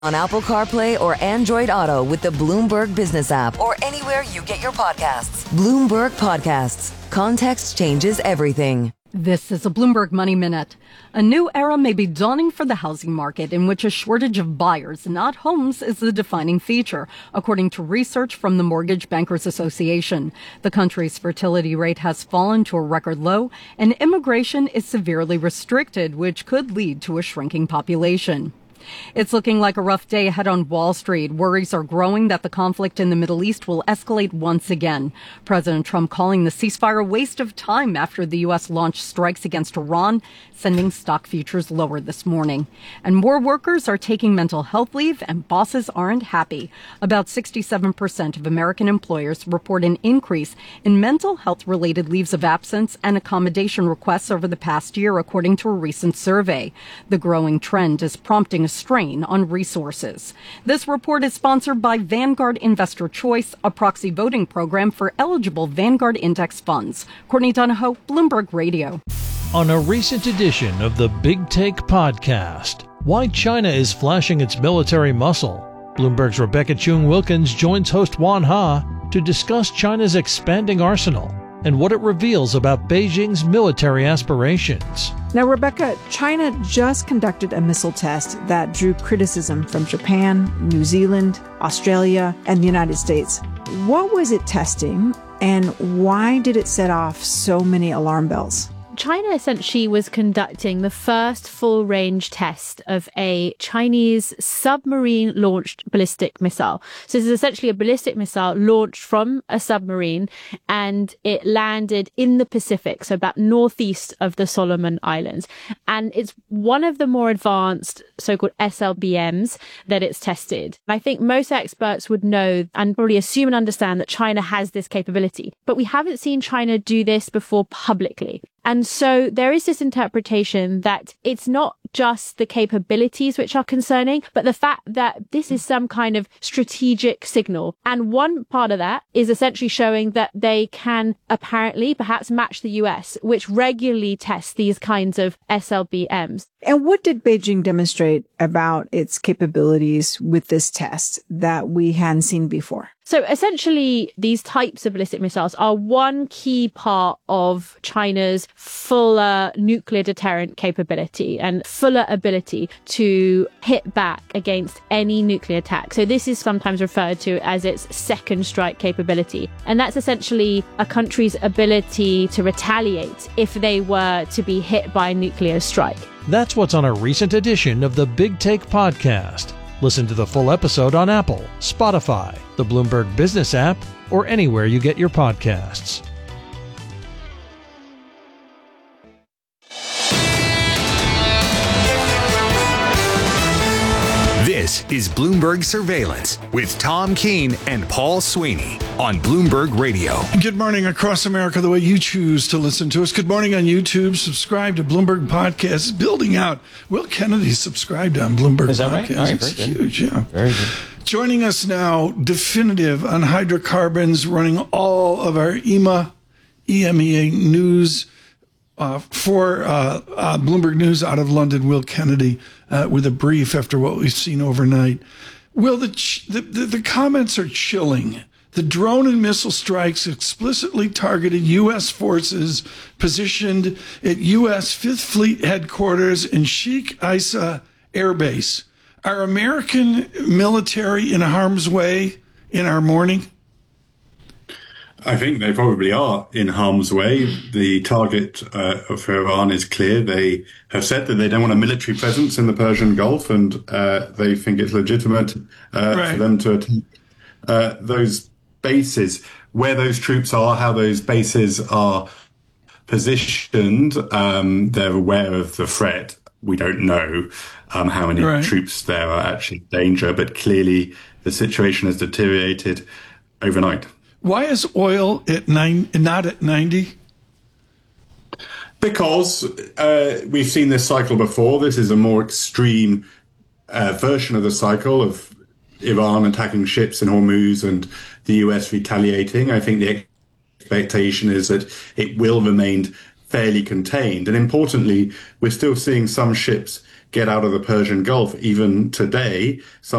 on Apple CarPlay or Android Auto with the Bloomberg Business app or anywhere you get your podcasts. Bloomberg Podcasts. Context changes everything. This is a Bloomberg Money Minute. A new era may be dawning for the housing market in which a shortage of buyers, not homes, is the defining feature, according to research from the Mortgage Bankers Association. The country's fertility rate has fallen to a record low, and immigration is severely restricted, which could lead to a shrinking population. It's looking like a rough day ahead on Wall Street. Worries are growing that the conflict in the Middle East will escalate once again. President Trump calling the ceasefire a waste of time after the U.S. launched strikes against Iran, sending stock futures lower this morning. And more workers are taking mental health leave, and bosses aren't happy. About 67% of American employers report an increase in mental health-related leaves of absence and accommodation requests over the past year, according to a recent survey. The growing trend is prompting a strain on resources. This report is sponsored by Vanguard Investor Choice, a proxy voting program for eligible Vanguard Index funds. Courtney Donahoe, Bloomberg Radio. On a recent edition of the Big Take podcast, why China is flashing its military muscle. Bloomberg's Rebecca Chung-Wilkins joins host Juan Ha to discuss China's expanding arsenal and what it reveals about Beijing's military aspirations. Now, Rebecca, China just conducted a missile test that drew criticism from Japan, New Zealand, Australia, and the United States. What was it testing, and why did it set off so many alarm bells? China essentially was conducting the first full-range test of a Chinese submarine-launched ballistic missile. So this is essentially a ballistic missile launched from a submarine, and it landed in the Pacific, so about northeast of the Solomon Islands. And it's one of the more advanced so-called SLBMs that it's tested. I think most experts would know and probably assume and understand that China has this capability. But we haven't seen China do this before publicly. And so there is this interpretation that it's not just the capabilities which are concerning, but the fact that this is some kind of strategic signal. And one part of that is essentially showing that they can apparently perhaps match the US, which regularly tests these kinds of SLBMs. And what did Beijing demonstrate about its capabilities with this test that we hadn't seen before? So essentially, these types of ballistic missiles are one key part of China's fuller nuclear deterrent capability and fuller ability to hit back against any nuclear attack. So this is sometimes referred to as its second strike capability. And that's essentially a country's ability to retaliate if they were to be hit by a nuclear strike. That's what's on a recent edition of the Big Take podcast. Listen to the full episode on Apple, Spotify, the Bloomberg Business app, or anywhere you get your podcasts. This is Bloomberg Surveillance with Tom Keene and Paul Sweeney on Bloomberg Radio. Good morning across America, the way you choose to listen to us. Good morning on YouTube. Subscribe to Bloomberg Podcasts. Building out. Will Kennedy subscribed on Bloomberg Is that Podcasts. right? All right, it's very huge, yeah. Very good. Joining us now, Definitive on hydrocarbons, running all of our EMEA news for Bloomberg News out of London. Will Kennedy with a brief after what we've seen overnight. Will, the comments are chilling. The drone and missile strikes explicitly targeted U.S. forces positioned at U.S. Fifth Fleet headquarters in Sheikh Issa Air Base. Are American military in harm's way in our morning? I think they probably are in harm's way. The target for Iran is clear. They have said that they don't want a military presence in the Persian Gulf, and they think it's legitimate for them to attack those bases. Where those troops are, how those bases are positioned, they're aware of the threat. We don't know how many troops there are actually in danger, but clearly the situation has deteriorated overnight. Why is oil at not at 90? Because we've seen this cycle before. This is a more extreme version of the cycle of Iran attacking ships in Hormuz and the US retaliating. I think the expectation is that it will remain fairly contained. And importantly, we're still seeing some ships get out of the Persian Gulf. Even today, some